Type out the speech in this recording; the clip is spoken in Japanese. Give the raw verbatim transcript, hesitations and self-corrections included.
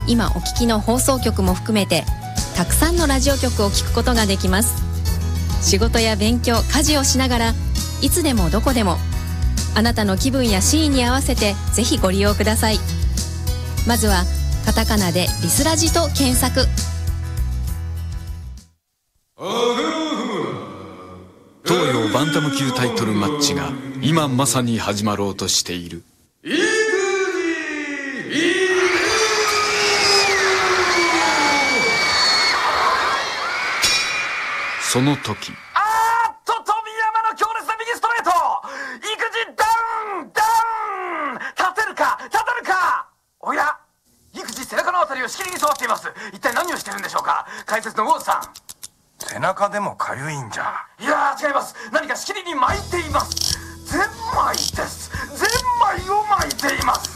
今お聞きの放送局も含めてたくさんのラジオ局を聞くことができます。仕事や勉強、家事をしながらいつでもどこでもあなたの気分やシーンに合わせてぜひご利用ください。まずはカタカナでリスラジと検索。 東洋バンタム級タイトルマッチが今まさに始まろうとしている。その時、 あーっと富山の強烈な右ストレート、育児ダウンダウン、立てるか立てるか。おや、育児背中のあたりをしきりに触っています。一体何をしてるんでしょうか。解説のウォーズさん。 背中でもかゆいんじゃ。 いやー違います。何かしきりに巻いています。ゼンマイです。ゼンマイを巻いています。